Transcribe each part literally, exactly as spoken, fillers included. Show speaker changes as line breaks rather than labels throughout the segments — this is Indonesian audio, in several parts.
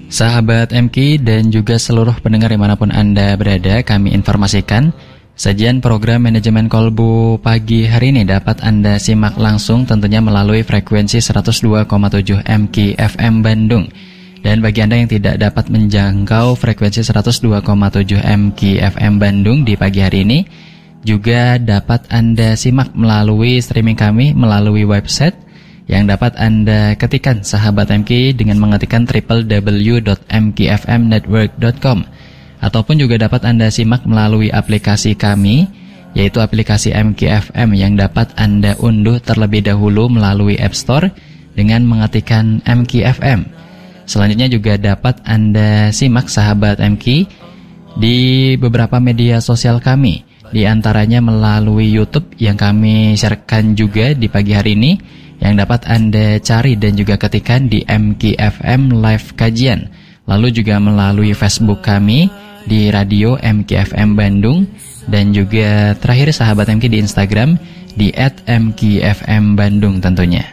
Sahabat M K dan juga seluruh pendengar dimanapun Anda berada, kami informasikan sajian program Manajemen Kolbu pagi hari ini dapat Anda simak langsung tentunya melalui frekuensi seratus dua koma tujuh M K F M Bandung. Dan bagi Anda yang tidak dapat menjangkau frekuensi seratus dua koma tujuh M K F M Bandung di pagi hari ini, juga dapat Anda simak melalui streaming kami melalui website yang dapat Anda ketikkan sahabat M K dengan mengetikkan w w w dot m k f m network dot com, ataupun juga dapat Anda simak melalui aplikasi kami, yaitu aplikasi M K F M yang dapat Anda unduh terlebih dahulu melalui App Store dengan mengetikkan M K F M. Selanjutnya juga dapat Anda simak sahabat M K di beberapa media sosial kami, di antaranya melalui YouTube yang kami sharekan juga di pagi hari ini, yang dapat Anda cari dan juga ketikkan di M K F M Live Kajian. Lalu juga melalui Facebook kami di Radio M K F M Bandung, dan juga terakhir sahabat M K di Instagram di et m k f m bandung tentunya.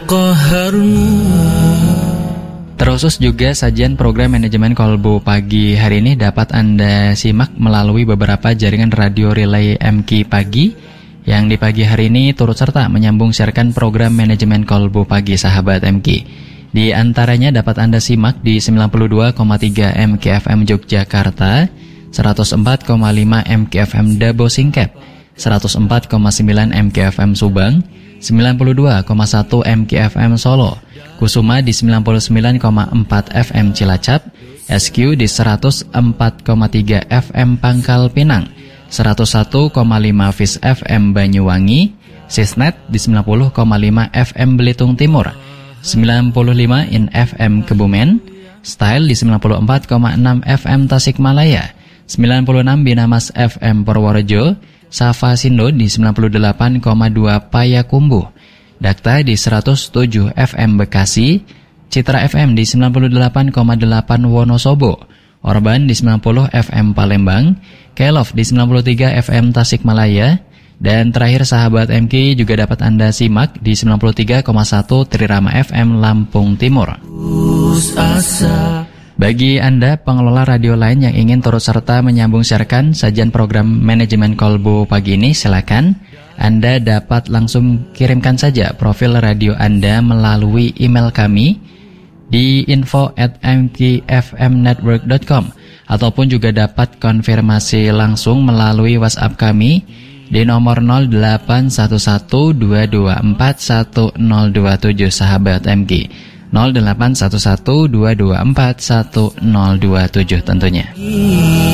Terkhusus juga sajian program Manajemen Kolbu pagi hari ini dapat Anda simak melalui beberapa jaringan radio relay M K Pagi yang di pagi hari ini turut serta menyambung siarkan program Manajemen Kolbu pagi sahabat M K. Di antaranya dapat Anda simak di sembilan puluh dua koma tiga M K F M Yogyakarta, seratus empat koma lima M K F M Dabo Singkep, seratus empat koma sembilan M K F M Subang, sembilan puluh dua koma satu M K F M Solo, Kusuma di sembilan puluh sembilan koma empat F M Cilacap, S Q di seratus empat koma tiga F M Pangkal Pinang, seratus satu koma lima Fis F M Banyuwangi, Sisnet di sembilan puluh koma lima F M Belitung Timur, sembilan puluh lima In F M Kebumen, Style di sembilan puluh empat koma enam F M Tasikmalaya, sembilan puluh enam Binamas F M Purworejo, Safa Sindo di sembilan puluh delapan koma dua Payakumbuh, Dakta di seratus tujuh F M Bekasi, Citra F M di sembilan puluh delapan koma delapan Wonosobo, Orban di sembilan puluh F M Palembang, Kelov di sembilan puluh tiga F M Tasikmalaya, dan terakhir sahabat M K juga dapat Anda simak di sembilan puluh tiga koma satu Trirama F M Lampung Timur. Bagi Anda pengelola radio lain yang ingin turut serta menyambung siarkan sajian program Manajemen Kolbu pagi ini, silakan Anda dapat langsung kirimkan saja profil radio Anda melalui email kami di info at m k f m network dot com, ataupun juga dapat konfirmasi langsung melalui WhatsApp kami di nomor nol delapan satu satu dua dua empat satu nol dua tujuh sahabat M K, nol delapan satu satu dua dua empat satu nol dua tujuh tentunya.